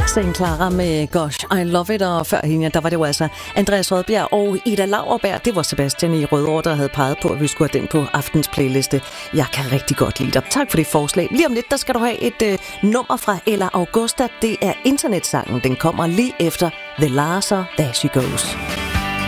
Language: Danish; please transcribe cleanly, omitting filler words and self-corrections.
St. Clara med Gosh, I Love It, og før hende, der var det jo altså Andreas Rødbjerg og Ida Lauerberg. Det var Sebastian i Rødovre, der havde peget på, at vi skulle have den på aftens playliste. Jeg kan rigtig godt lide dig. Tak for det forslag. Lige om lidt, der skal du have et nummer fra Ella Augusta. Det er internetsangen. Den kommer lige efter The Larser, There She Goes.